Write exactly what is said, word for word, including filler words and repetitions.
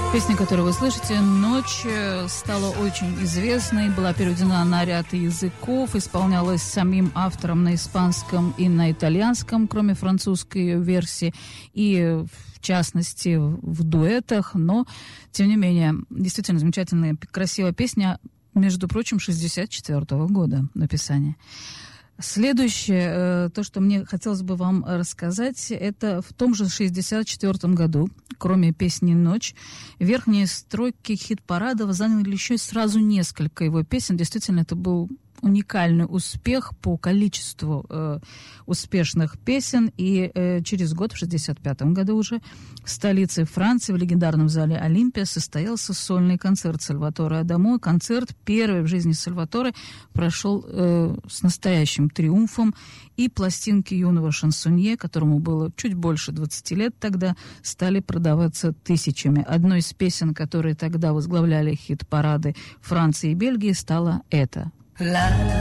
Песня, которую вы слышите, «Ночь», стала очень известной, была переведена на ряд языков, исполнялась самим автором на испанском и на итальянском, кроме французской версии, и в частности в дуэтах, но, тем не менее, действительно замечательная, красивая песня, между прочим, шестьдесят четвёртого года написания. Следующее, то, что мне хотелось бы вам рассказать, это в том же шестьдесят четвёртом году, кроме песни «Ночь», верхние стройки хит-парадов заняли еще сразу несколько его песен. Действительно, это был уникальный успех по количеству э, успешных песен. И э, через год, в шестьдесят пятом году уже, в столице Франции, в легендарном зале Олимпия, состоялся сольный концерт Сальваторе Адамо. Концерт, первый в жизни Сальваторе, прошел э, с настоящим триумфом. И пластинки юного шансонье, которому было чуть больше двадцати лет тогда, стали продаваться тысячами. Одной из песен, которые тогда возглавляли хит-парады Франции и Бельгии, стала эта.